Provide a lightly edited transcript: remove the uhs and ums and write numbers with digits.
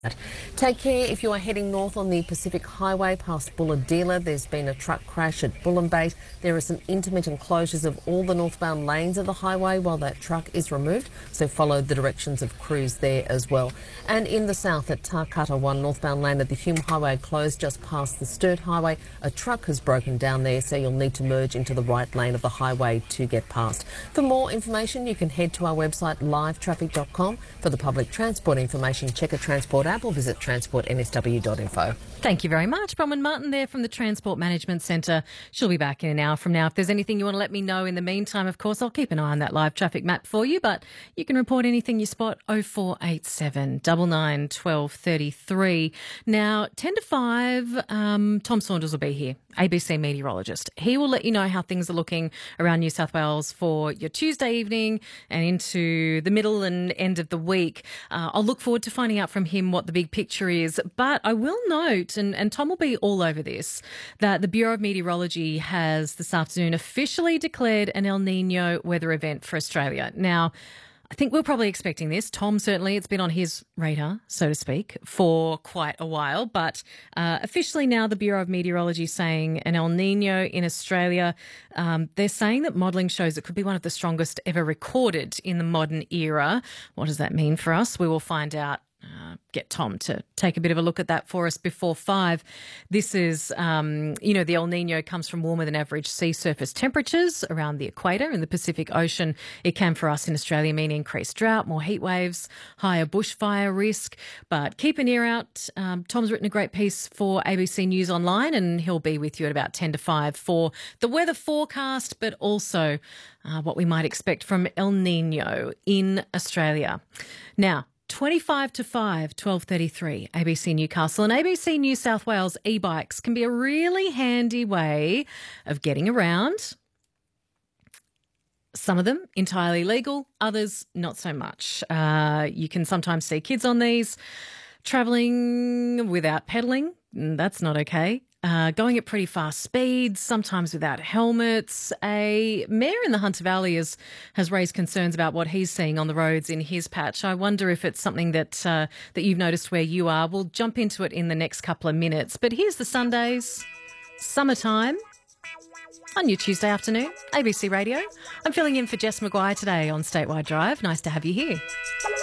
Take care if you are heading north on the Pacific Highway past Bulahdelah. There's been a truck crash at Bullambait. There are some intermittent closures of all the northbound lanes of the highway while that truck is removed, so follow the directions of crews there as well. And in the south at Tarcutta 1 northbound lane of the Hume Highway closed just past the Sturt Highway. A truck has broken down there, so you'll need to merge into the right lane of the highway to get past. For more information, you can head to our website livetraffic.com. For the public transport information, check a Transport app or visit transportnsw.info. Thank you very much. Bronwyn Martin there from the Transport Management Centre. She'll be back in an hour from now. If there's anything you want to let me know in the meantime, of course, I'll keep an eye on that live traffic map for you, but you can report anything you spot 0487 99 12 33. Now, 10 to 5, Tom Saunders will be here, ABC meteorologist. He will let you know how things are looking around New South Wales for your Tuesday evening and into the middle and end of the week. I'll look forward to finding out from him what the big picture is, but I will note, and Tom will be all over this, that the Bureau of Meteorology has this afternoon officially declared an El Nino weather event for Australia. Now, I think we're probably expecting this. Tom, certainly, it's been on his radar, so to speak, for quite a while. But officially now, the Bureau of Meteorology is saying an El Nino in Australia. They're saying that modelling shows it could be one of the strongest ever recorded in the modern era. What does that mean for us? We will find out. Get Tom to take a bit of a look at that for us before 5. This is, the El Nino comes from warmer than average sea surface temperatures around the equator in the Pacific Ocean. It can for us in Australia mean increased drought, more heat waves, higher bushfire risk. But keep an ear out. Tom's written a great piece for ABC News Online, and he'll be with you at about 10 to 5 for the weather forecast, but also what we might expect from El Nino in Australia. Now, 25 to 5, 12:33, ABC Newcastle and ABC New South Wales e-bikes can be a really handy way of getting around. Some of them entirely legal, others not so much. You can sometimes see kids on these travelling without pedalling. That's not okay. Going at pretty fast speeds, sometimes without helmets. A mayor in the Hunter Valley has raised concerns about what he's seeing on the roads in his patch. I wonder if it's something that you've noticed where you are. We'll jump into it in the next couple of minutes. But here's the Sundays, summertime, on your Tuesday afternoon, ABC Radio. I'm filling in for Jess Maguire today on Statewide Drive. Nice to have you here.